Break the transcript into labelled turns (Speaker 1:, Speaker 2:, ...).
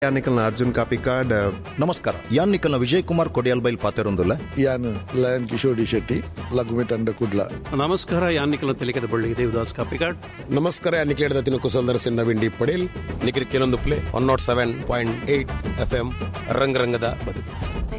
Speaker 1: ಯಾನಿಕಲ್ನ ಅರ್ಜುನ್ ಕಾಪಿಕಾಡ್
Speaker 2: ನಮಸ್ಕಾರ. ಯಾನ್ ನಿಕಲ್ನ ವಿಜಯ್ ಕುಮಾರ್ ಕೊಡಿಯಾಲ್ ಬೈಲ್ ಪಾತೆರೊಂದುಲ್ಲ
Speaker 3: ಯಾನ್ ಲಯನ್ ಕಿಶೋರ್ ಶೆಟ್ಟಿ ಲಘುಮಿ ತಂಡ ಕುಡ್ಲ.
Speaker 4: ನಮಸ್ಕಾರ. ಯಾನ್ ನಿಕಲ್ನ ತೆಲಿಕದ ಬಳ್ಳಿ ದೇವದಾಸ್ ಕಾಪಿಕಾಡ್.
Speaker 5: ನಮಸ್ಕಾರ. ಯಾನ್ ನಿಕಲೇಡದ ತಿನ್ನು ಕುಸಲ್ದರ ಸಿನ್ನ ವಿಂಡಿ ಪಡೇಲ್ ನಿಖಿಲ್ ಕೆಲವೊಂದು ಪ್ಲೇ 107.8 FM ರಂಗರಂಗದ ಬದುಕು.